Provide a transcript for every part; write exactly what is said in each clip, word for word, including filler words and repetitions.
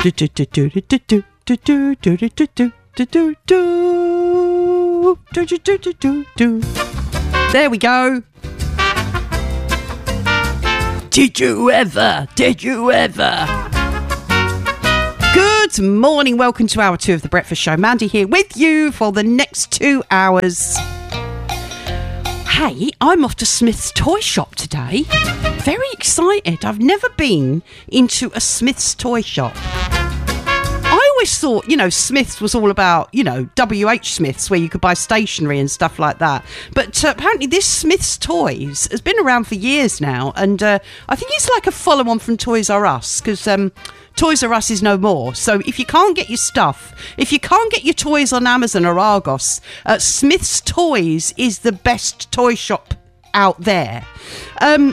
There we go. Did you ever? Did you ever? Good morning. Welcome to hour two of The Breakfast Show. Mandy here with you for the next two hours. Hey, I'm off to Smith's Toy Shop today. Very excited. I've never been into a Smith's Toy Shop. I always thought, you know, Smith's was all about, you know, W H Smith's, where you could buy stationery and stuff like that. But uh, apparently this Smith's Toys has been around for years now. And uh, I think it's like a follow-on from Toys R Us, because um, Toys R Us is no more. So if you can't get your stuff, if you can't get your toys on Amazon or Argos, uh, Smith's Toys is the best toy shop out there. Um,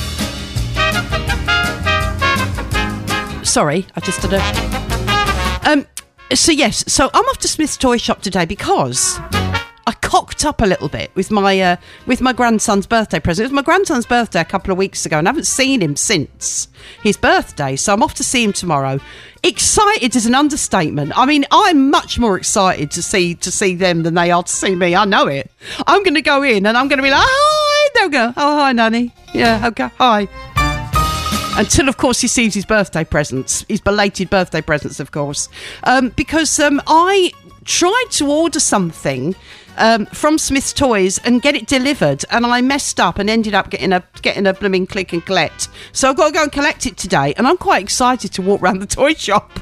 sorry, I just did a... Um, so yes, so I'm off to Smith's Toy Shop today because I cocked up a little bit with my uh, with my grandson's birthday present. It was my grandson's birthday a couple of weeks ago, and I haven't seen him since his birthday. So I'm off to see him tomorrow. Excited is an understatement. I mean, I'm much more excited to see to see them than they are to see me. I know it. I'm going to go in and I'm going to be like, hi. They'll go, oh hi, Nanny. Yeah, okay, hi. Until, of course, he sees his birthday presents, his belated birthday presents, of course. Um, because um, I tried to order something um, from Smith's Toys and get it delivered, and I messed up and ended up getting a getting a blooming click and collect. So I've got to go and collect it today, and I'm quite excited to walk around the toy shop.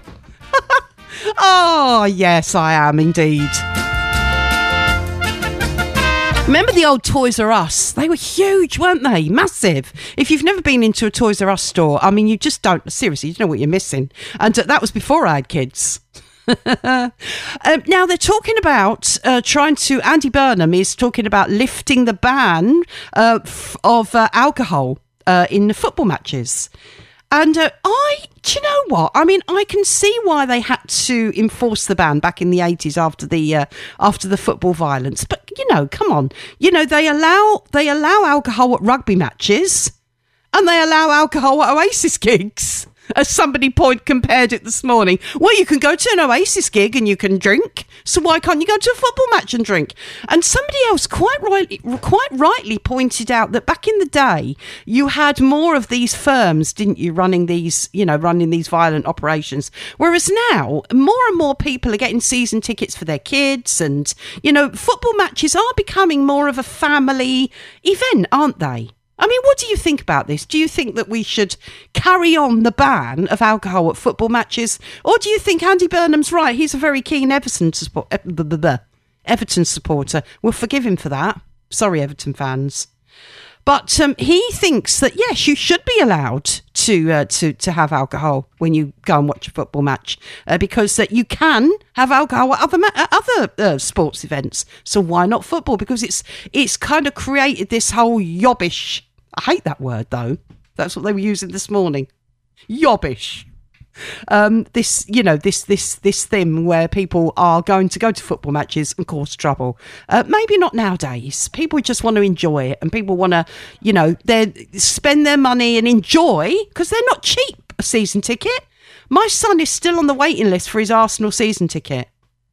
Oh, yes, I am indeed. Remember the old Toys R Us? They were huge, weren't they? Massive. If you've never been into a Toys R Us store, I mean, you just don't, seriously, you don't know what you're missing. And uh, that was before I had kids. um, now, they're talking about uh, trying to, Andy Burnham is talking about lifting the ban uh, f- of uh, alcohol uh, in the football matches. And uh, I, do you know what? I mean, I can see why they had to enforce the ban back in the eighties after the uh, after the football violence. But you know, come on, you know they allow they allow alcohol at rugby matches, and they allow alcohol at Oasis gigs. As somebody point compared it this morning. Well, you can go to an Oasis gig and you can drink. So why can't you go to a football match and drink? And somebody else quite rightly, quite rightly pointed out that back in the day, you had more of these firms, didn't you, running these, you know, running these violent operations. Whereas now, more and more people are getting season tickets for their kids, and you know, football matches are becoming more of a family event, aren't they? I mean, what do you think about this? Do you think that we should carry on the ban of alcohol at football matches? Or do you think Andy Burnham's right? He's a very keen Everton, support, Everton supporter. We'll forgive him for that. Sorry, Everton fans. But um, he thinks that, yes, you should be allowed to uh, to, to have alcohol when you go and watch a football match, uh, because uh, you can have alcohol at other ma- at other uh, sports events. So why not football? Because it's it's kind of created this whole yobbish... I hate that word, though. That's what they were using this morning. Yobbish. Um, this, you know, this this this thing where people are going to go to football matches and cause trouble. Uh, maybe not nowadays. People just want to enjoy it, and people want to, you know, they spend their money and enjoy, because they're not cheap, a season ticket. My son is still on the waiting list for his Arsenal season ticket.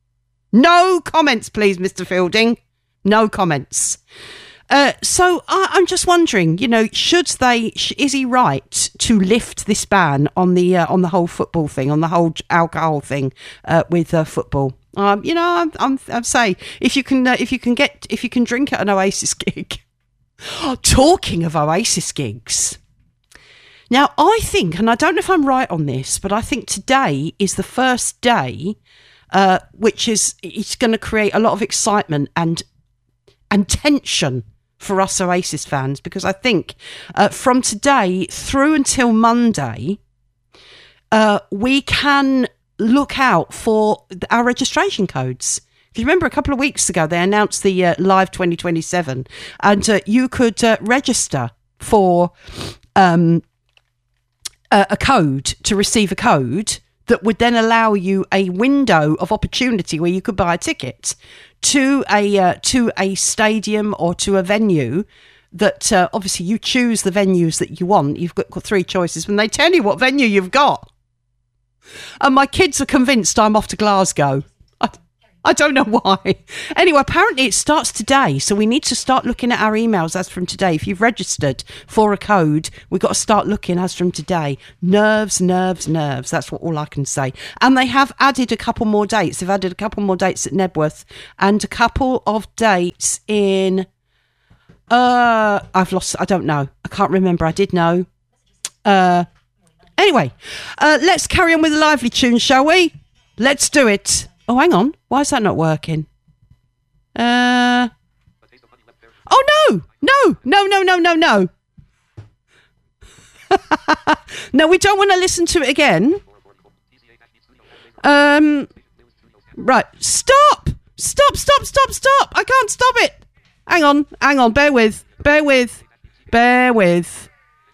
No comments, please, Mister Fielding. No comments. Uh, so I, I'm just wondering, you know, should they? Sh- is he right to lift this ban on the uh, on the whole football thing, on the whole alcohol thing uh, with uh, football? Um, you know, I'm I'm, I'm saying if you can uh, if you can get if you can drink at an Oasis gig. Talking of Oasis gigs, now I think, and I don't know if I'm right on this, but I think today is the first day, uh, which is it's going to create a lot of excitement and and tension for us Oasis fans, because I think uh, from today through until Monday, uh, we can look out for our registration codes. If you remember, a couple of weeks ago, they announced the uh, Live twenty twenty-seven, and uh, you could uh, register for um, a, a code, to receive a code that would then allow you a window of opportunity where you could buy a ticket to a uh, to a stadium or to a venue that uh, obviously you choose the venues that you want. You've got, got three choices when they tell you what venue you've got. And my kids are convinced I'm off to Glasgow. I, I don't know why. Anyway, apparently it starts today, so we need to start looking at our emails as from today. If you've registered for a code, we've got to start looking as from today. Nerves, nerves, nerves. That's what all I can say. And they have added a couple more dates. They've added a couple more dates at Nebworth and a couple of dates in... Uh, I've lost... I don't know. I can't remember. I did know. Uh, anyway, uh, let's carry on with the lively tunes, shall we? Let's do it. Oh, hang on. Why is that not working? Uh. Oh, no. No, no, no, no, no, no. No, we don't want to listen to it again. Um. Right. Stop. Stop, stop, stop, stop. I can't stop it. Hang on. Hang on. Bear with. Bear with. Bear with.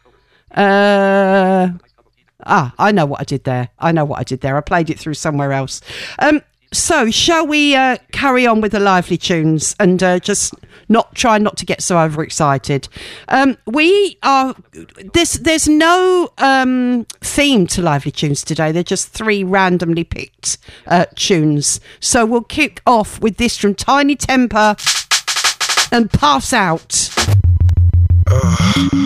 Uh. Ah, I know what I did there. I know what I did there. I played it through somewhere else. Um. So, shall we uh, carry on with the lively tunes and uh, just not try not to get so overexcited? Um, we are this. There's no um, theme to lively tunes today. They're just three randomly picked uh, tunes. So we'll kick off with this from Tiny Temper and Pass Out. Uh.